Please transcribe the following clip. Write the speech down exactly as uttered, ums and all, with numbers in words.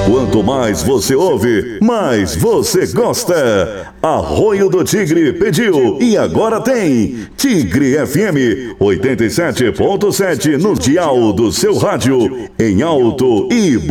Quanto mais você ouve, mais você gosta. Arroio do Tigre pediu e agora tem Tigre F M oitenta e sete ponto sete no dial do seu rádio, em alto e bom.